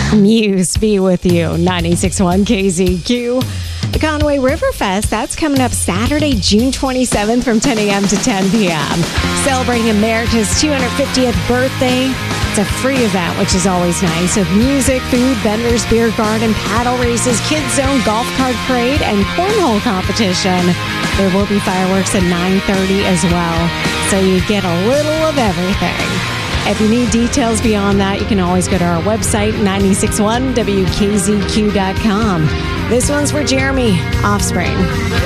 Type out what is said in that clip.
Muse be with you. 96.1 KZQ. The Conway Riverfest, that's coming up Saturday, June 27th from 10 a.m. to 10 p.m. Celebrating America's 250th birthday. It's a free event, which is always nice, with music, food, vendors, beer garden, paddle races, kids zone, golf cart parade, and cornhole competition. There will be fireworks at 9:30 as well, so you get a little of everything. If you need details beyond that, you can always go to our website, 961wkzq.com. This one's for Jeremy, Offspring.